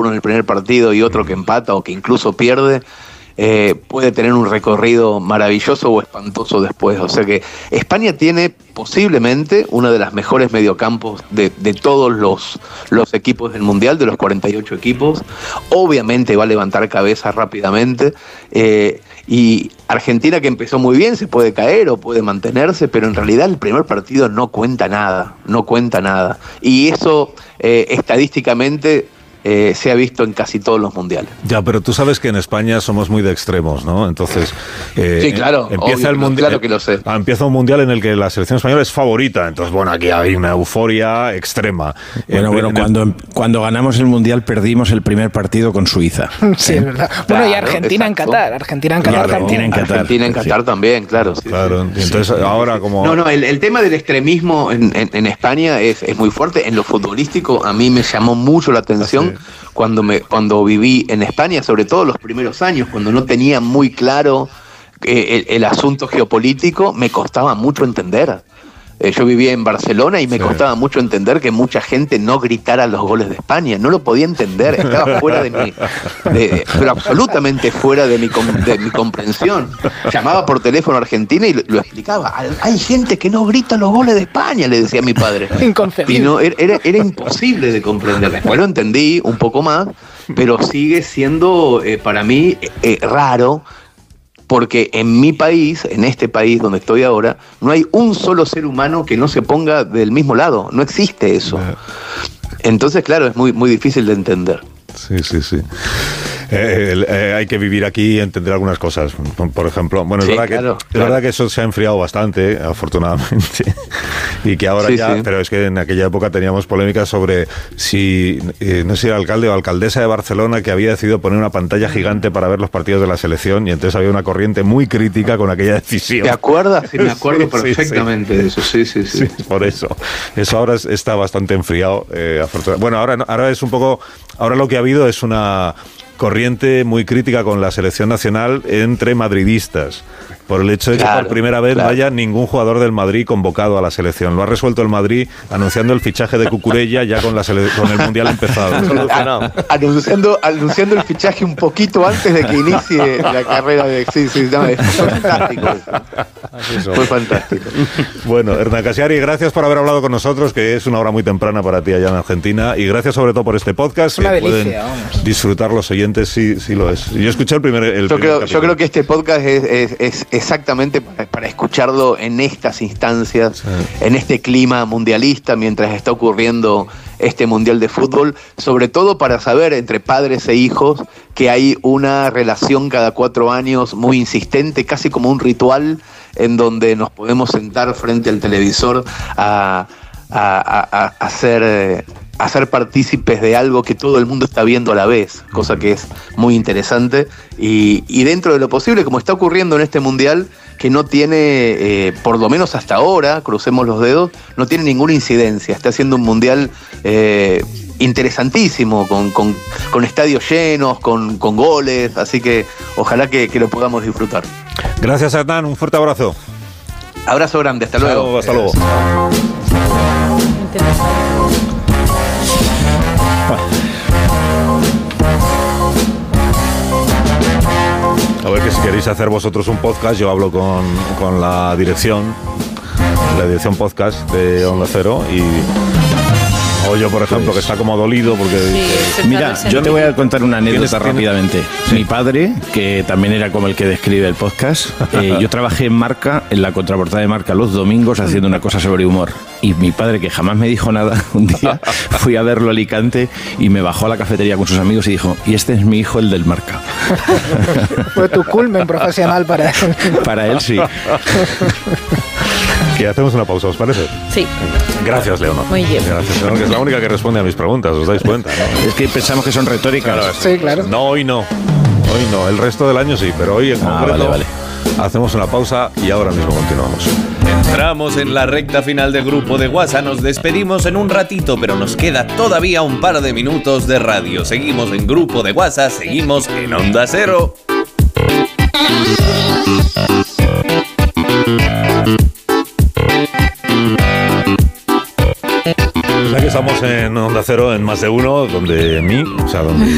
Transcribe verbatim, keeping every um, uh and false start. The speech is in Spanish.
en el primer partido y otro que empata o que incluso pierde, eh, puede tener un recorrido maravilloso o espantoso después. O sea que España tiene posiblemente uno de los mejores mediocampos de, de todos los, los equipos del Mundial, de los cuarenta y ocho equipos. Obviamente va a levantar cabeza rápidamente. Eh, y Argentina, que empezó muy bien, se puede caer o puede mantenerse, pero en realidad el primer partido no cuenta nada, no cuenta nada. Y eso eh, estadísticamente Eh, se ha visto en casi todos los mundiales. Ya, pero tú sabes que en España somos muy de extremos, ¿no? Entonces, eh, sí, claro, empieza obvio, el mundial, claro que lo sé. Empieza un mundial en el que la selección española es favorita. Entonces, bueno, aquí hay una euforia extrema. Bueno, en, bueno, en cuando, el... cuando ganamos el mundial perdimos el primer partido con Suiza. Sí, es verdad. Bueno, claro, y Argentina exacto. en Qatar, Argentina en Qatar claro, también. Argentina en Qatar, Argentina en Qatar sí. también, claro. Sí, claro. Sí. Y entonces sí. ahora como no, no, el, el tema del extremismo en, en, en España es, es muy fuerte. En lo futbolístico a mí me llamó mucho la atención sí. cuando me cuando viví en España, sobre todo los primeros años, cuando no tenía muy claro eh, el, el asunto geopolítico, me costaba mucho entender. Eh, yo vivía en Barcelona y me sí. costaba mucho entender que mucha gente no gritara los goles de España. No lo podía entender, estaba fuera de mi... De, pero absolutamente fuera de mi, de mi comprensión. Llamaba por teléfono a Argentina y lo, lo explicaba. Hay gente que no grita los goles de España, le decía a mi padre. Inconcebible. Y no, era, era imposible de comprender. Después lo entendí un poco más, pero sigue siendo eh, para mí eh, raro, porque en mi país, en este país donde estoy ahora, no hay un solo ser humano que no se ponga del mismo lado. No existe eso. Entonces, claro, es muy, muy difícil de entender. Sí, sí, sí. Eh, eh, hay que vivir aquí y entender algunas cosas. Por ejemplo, bueno, es, sí, verdad, claro, que, claro. es verdad que eso se ha enfriado bastante, afortunadamente, y que ahora sí, ya, sí. pero es que en aquella época teníamos polémicas sobre si, eh, no sé si era alcalde o alcaldesa de Barcelona que había decidido poner una pantalla gigante para ver los partidos de la selección, y entonces había una corriente muy crítica con aquella decisión. ¿Te acuerdas? Sí, me acuerdo sí, perfectamente sí, sí. de eso, sí, sí, sí. sí por eso. Eso ahora es, está bastante enfriado, eh, afortunadamente. Bueno, ahora, ahora es un poco, ahora lo que ha habido es una corriente muy crítica con la selección nacional entre madridistas, por el hecho de que claro, por primera vez claro. no haya ningún jugador del Madrid convocado a la selección. Lo ha resuelto el Madrid anunciando el fichaje de Cucurella ya con, la sele- con el Mundial empezado. A, anunciando, anunciando el fichaje un poquito antes de que inicie la carrera de... Sí, sí, no, fue fantástico eso. Fue fantástico. Bueno, Hernán Casiari, gracias por haber hablado con nosotros, que es una hora muy temprana para ti allá en Argentina, y gracias sobre todo por este podcast. Es una que delicia, pueden vamos. disfrutar los oyentes, sí, sí lo es. Yo escuché el primer, el yo, primer creo, yo creo que este podcast es, es, es exactamente para, para escucharlo en estas instancias, sí. en este clima mundialista, mientras está ocurriendo este Mundial de Fútbol, sobre todo para saber entre padres e hijos que hay una relación cada cuatro años muy insistente, casi como un ritual, en donde nos podemos sentar frente al televisor a, a, a, a hacer... Eh, a ser partícipes de algo que todo el mundo está viendo a la vez, cosa que es muy interesante, y, y dentro de lo posible, como está ocurriendo en este Mundial, que no tiene, eh, por lo menos hasta ahora, crucemos los dedos, no tiene ninguna incidencia, está siendo un Mundial eh, interesantísimo, con, con, con estadios llenos, con, con goles, así que ojalá que, que lo podamos disfrutar. Gracias, Hernán, un fuerte abrazo. Abrazo grande, hasta luego. Hasta luego. A ver, que si queréis hacer vosotros un podcast, yo hablo con, con la dirección, la dirección podcast de Onda Cero, y o yo, por ejemplo, pues, que está como dolido porque... Sí, dice, mira, yo te voy a contar una anécdota rápidamente. Sí. Mi padre, que también era como el que describe el podcast, eh, yo trabajé en Marca, en la contraportada de Marca, los domingos haciendo una cosa sobre humor. Y mi padre, que jamás me dijo nada, un día fui a verlo a Alicante y me bajó a la cafetería con sus amigos y dijo, y este es mi hijo, el del Marca. Fue tu culmen profesional para él. Para él, sí. Que hacemos una pausa, ¿os parece? Sí. Gracias, Leonor. Muy bien. Gracias, Leonor, que es la única que responde a mis preguntas, ¿os dais cuenta? ¿No? Es que pensamos que son retóricas. Claro, sí, claro. No, hoy no. Hoy no. El resto del año sí, pero hoy en ah, concreto... Vale, vale. Hacemos una pausa y ahora mismo continuamos. Entramos en la recta final de Grupo de WhatsApp. Nos despedimos en un ratito, pero nos queda todavía un par de minutos de radio. Seguimos en Grupo de WhatsApp, seguimos en Onda Cero. Ya que estamos en Onda Cero, en Más de Uno, donde mí, o sea, donde